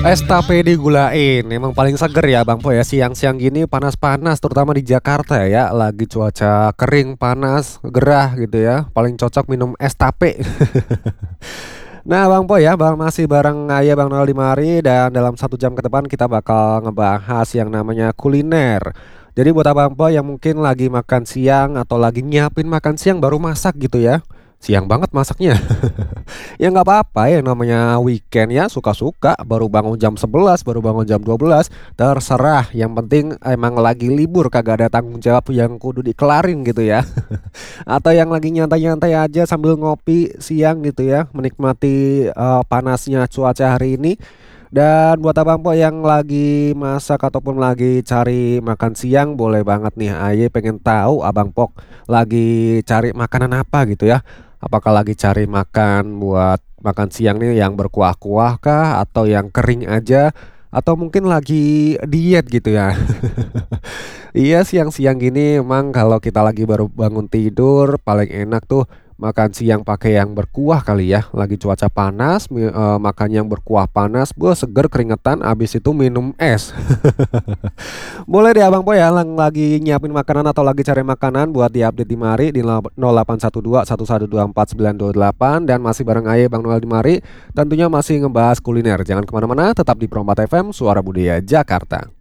Es tape digulain, emang paling seger ya Bang Po ya, siang-siang gini panas-panas terutama di Jakarta ya, lagi cuaca kering, panas, gerah gitu ya, paling cocok minum es tape. Nah Bang Po ya, masih bareng Ayah Bang Noel di mari dan dalam 1 jam ke depan kita bakal ngebahas yang namanya kuliner. Jadi buat Abang Po yang mungkin lagi makan siang atau lagi nyiapin makan siang baru masak gitu ya, siang banget masaknya. Ya nggak apa-apa ya namanya weekend ya suka-suka baru bangun jam 11 baru bangun jam 12 terserah yang penting emang lagi libur kagak ada tanggung jawab yang kudu dikelarin gitu ya. Atau yang lagi nyantai-nyantai aja sambil ngopi siang gitu ya menikmati panasnya cuaca hari ini. Dan buat abang po yang lagi masak ataupun lagi cari makan siang boleh banget nih Aye pengen tahu abang pok lagi cari makanan apa gitu ya. Apakah lagi cari makan buat makan siang nih yang berkuah-kuah kah atau yang kering aja atau mungkin lagi diet gitu ya. Iya siang-siang gini emang kalau kita lagi baru bangun tidur paling enak tuh makan siang pakai yang berkuah kali ya. Lagi cuaca panas, makan yang berkuah panas, buah seger keringetan, abis itu minum es. Boleh deh Abang Po ya yang lagi nyiapin makanan atau lagi cari makanan buat di-update di mari di 0812 1124 928 dan masih bareng Aye Bang Noel di mari. Tentunya masih ngebahas kuliner. Jangan kemana-mana, tetap di Perompak FM, Suara Budaya Jakarta.